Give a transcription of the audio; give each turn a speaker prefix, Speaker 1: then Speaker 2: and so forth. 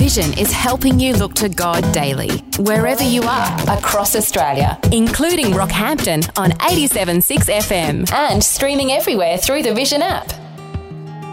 Speaker 1: Vision is helping you look to God daily, wherever you are across Australia, including Rockhampton on 87.6 FM and streaming everywhere through the Vision app.